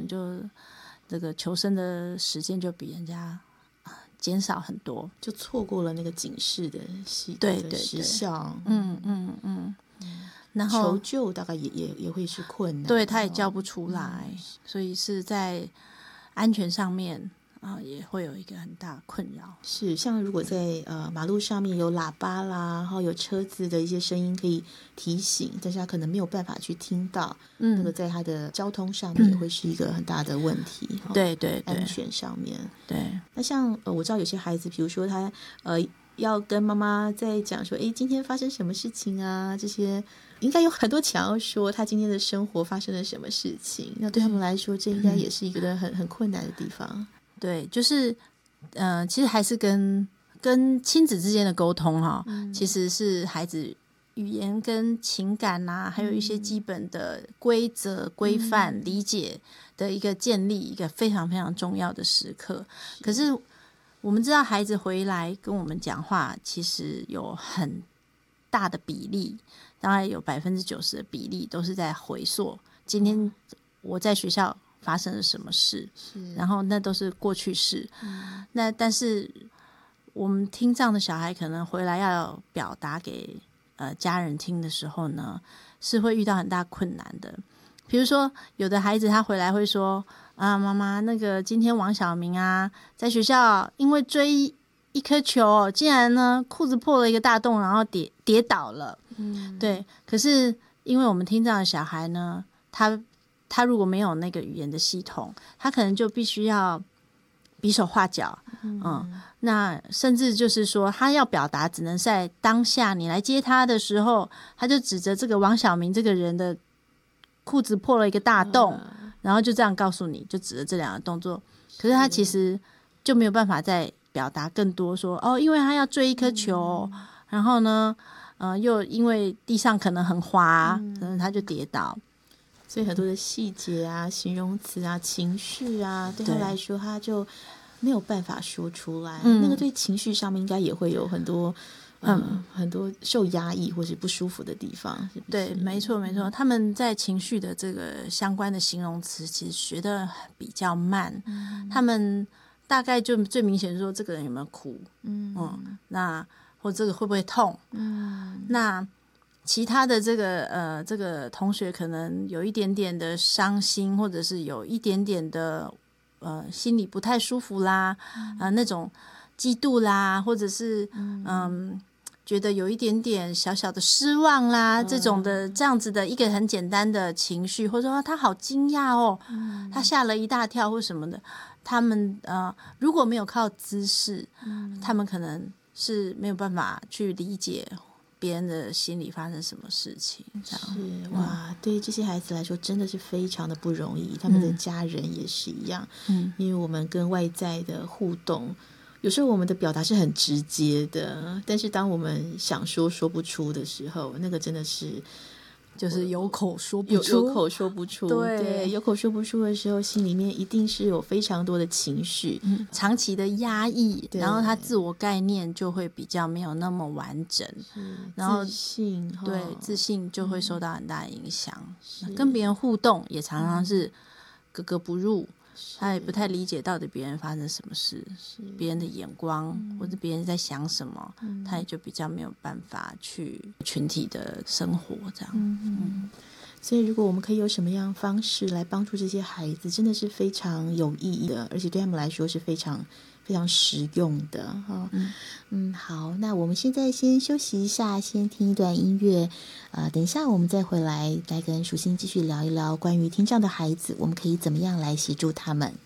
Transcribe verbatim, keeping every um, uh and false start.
能就这个求生的时间就比人家减少很多， 就错过了那个警示的时对对时效。 嗯嗯嗯，然后求救大概也也也会是困难， 对，他也叫不出来， 嗯、 所以是在安全上面啊、呃，也会有一个很大的困扰。 是像如果在呃马路上面有喇叭啦，然后有车子的一些声音可以提醒，但是他可能没有办法去听到，嗯，那个在他的交通上面也会是一个很大的问题。嗯哦、 对对对， 安全上面， 对。 那像呃我知道有些孩子，比如说他呃要跟妈妈在讲说，哎，今天发生什么事情啊？这些应该有很多想要说他今天的生活发生了什么事情。那对他们来说，这应该也是一个很很困难的地方。 对，就是呃，其实还是跟跟亲子之间的沟通哈、哦嗯，其实是孩子语言跟情感啊，还有一些基本的规则、规范、嗯、理解的一个建立，一个非常非常重要的时刻。可是我们知道，孩子回来跟我们讲话，其实有很大的比例，大概有百分之九十的比例都是在回溯今天我在学校发生了什么事，然后那都是过去式、嗯、那但是我们听障的小孩可能回来要表达给呃家人听的时候呢，是会遇到很大困难的。比如说有的孩子他回来会说啊，妈妈，那个今天王小明啊在学校因为追一颗球竟然呢裤子破了一个大洞，然后跌跌倒了、嗯、对，可是因为我们听障的小孩呢，他他如果没有那个语言的系统，他可能就必须要比手画脚、嗯嗯、那甚至就是说他要表达只能在当下你来接他的时候，他就指着这个王小明这个人的裤子破了一个大洞、嗯、然后就这样告诉你，就指着这两个动作，可是他其实就没有办法再表达更多说哦，因为他要追一颗球、嗯、然后呢呃，又因为地上可能很滑、嗯、可能他就跌倒， 所以很多的细节啊、形容词啊、情绪啊，对他来说他就没有办法说出来、嗯、那个对情绪上面应该也会有很多嗯、呃，很多受压抑或是不舒服的地方，是不是？ 对，没错没错，他们在情绪的这个相关的形容词其实学得比较慢、嗯、他们大概就最明显说这个人有没有哭， 嗯, 嗯那或这个会不会痛，嗯，那其他的这个呃，这个同学可能有一点点的伤心，或者是有一点点的呃心里不太舒服啦，嗯、呃那种嫉妒啦，或者是嗯、呃、觉得有一点点小小的失望啦，嗯、这种的这样子的一个很简单的情绪，或者说他好惊讶哦、嗯，他吓了一大跳或什么的，他们呃如果没有靠姿势，嗯、他们可能是没有办法去理解别人的心里发生什么事情，这样是哇，对于这些孩子来说真的是非常的不容易，他们的家人也是一样，嗯，因为我们跟外在的互动有时候我们的表达是很直接的，但是当我们想说说不出的时候，那个真的是就是有口说不出， 有有口说不出， 对, 对，有口说不出的时候，心里面一定是有非常多的情绪、 嗯、长期的压抑，然后他自我概念就会比较没有那么完整，然后自信， 对、哦、自信就会受到很大的影响、嗯、跟别人互动也常常是格格不入，他也不太理解到底别人发生什么事，别人的眼光、嗯、或者别人在想什么、嗯、他也就比较没有办法去群体的生活这样、嗯嗯、所以如果我们可以有什么样的方式来帮助这些孩子，真的是非常有意义的，而且对他们来说是非常非常实用的、哦、嗯, 嗯好，那我们现在先休息一下，先听一段音乐，呃，等一下我们再回来来跟淑馨继续聊一聊关于听障的孩子，我们可以怎么样来协助他们。